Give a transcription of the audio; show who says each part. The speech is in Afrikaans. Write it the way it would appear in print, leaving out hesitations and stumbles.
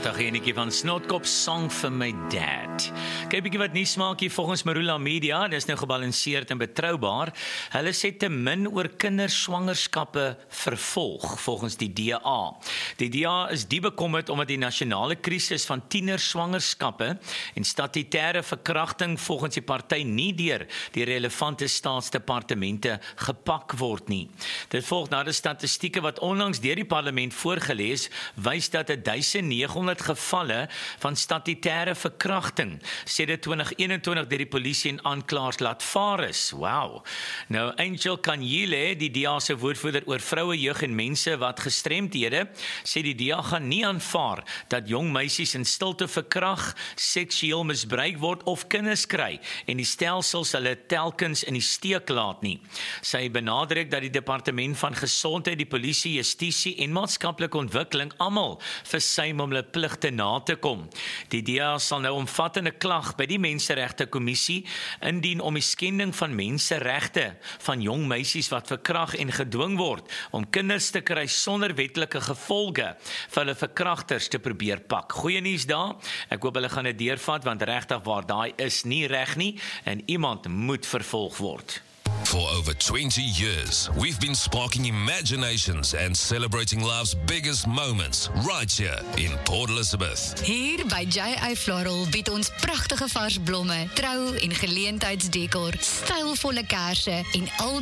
Speaker 1: Pragtige enetjie van Snotkop, Song for my dad. Kyk bietjie wat nuus maak hier volgens Marula Media. Dis nou gebalanseerd en betroubaar. Hulle sê te min oor kinderswangerskappe vervolg volgens die DA. Die DA is diep bekommerd omdat die nasionale krisis van tienerswangerskappe en statutêre verkrachting volgens die party nie deur die relevante staatsdepartemente gepak word nie. Dit volg na die statistieke wat onlangs deur die parlement voorgeles wys dat 1900 gevalle van statutêre verkrachting sedert 2021 deur die polisie en aanklaers laat vaar is. Wow. Nou Angel Kanyile, die DA se woordvoerder oor vroue, jeug en mense wat gestremdhede, sê die DA gaan nie aanvaar dat jong meisies in stilte verkrag, seksueel misbruik word of kinders kry en die stelsels hulle telkens in die steek laat nie. Sy benadruk dat die departement van gesondheid, die polisie, justisie en maatskaplike ontwikkeling almal versuim om hulle pligte na te kom. Die DA sal nou omvattende klag by die Menseregte Kommissie indien om die skending van menseregte van jong meisies wat verkrag en gedwing word om kinders te kry sonder wetlike gevolge vir hulle verkragters te probeer pak. Goeie nuus daar. Ek hoop hulle gaan dit deurvat want regtig waar daai is nie reg nie en iemand moet vervolg word.
Speaker 2: For over 20 years, we've been sparking imaginations and celebrating life's biggest moments right here in Port Elizabeth.
Speaker 3: Hier by J.I. Floral bied ons pragtige vars blomme, trou- en geleentheidsdekor, stylvolle kersse en al